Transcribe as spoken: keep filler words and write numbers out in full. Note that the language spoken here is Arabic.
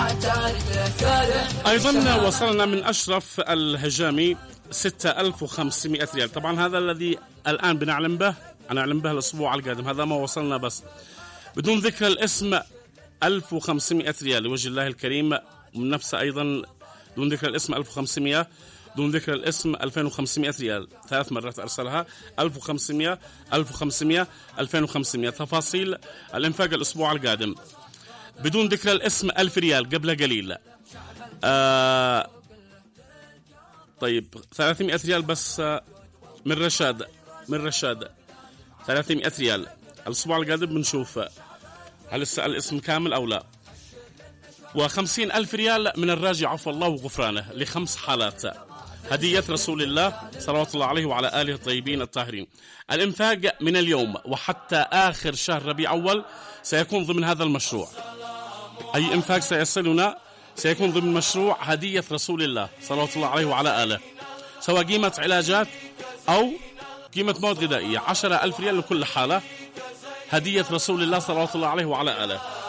أيضا وصلنا من أشرف الهجامي ستة آلاف وخمسمائة ريال. طبعا هذا الذي الآن بنعلم به، أنا أعلم به الأسبوع القادم، هذا ما وصلنا بس بدون ذكر الاسم ألف وخمسمائة ريال لوجه الله الكريم. ومن نفسه أيضا دون ذكر الاسم ألف وخمسمائة، دون ذكر الاسم ألفين وخمسمائة ريال، ثلاث مرات أرسلها. ألف وخمسمائة ألف وخمسمائة ألفين وخمسمائة. تفاصيل الإنفاق الأسبوع القادم بدون ذكر الاسم ألف ريال قبل قليل. آه طيب ثلاثمائة ريال بس من رشاد، من رشاد ثلاثمائة ريال. الأسبوع القادم بنشوف هل الاسم كامل أو لا. وخمسين ألف ريال من الراجي عفو الله وغفرانه لخمس حالات، هدية رسول الله صلوات الله عليه وعلى آله الطيبين الطاهرين. الإنفاق من اليوم وحتى آخر شهر ربيع أول سيكون ضمن هذا المشروع. أي إنفاق سيصلنا سيكون ضمن مشروع هدية رسول الله صلوات الله عليه وعلى آله، سواء قيمة علاجات أو قيمة مواد غذائية. عشرة ألف ريال لكل حالة، هدية رسول الله صلوات الله عليه وعلى آله.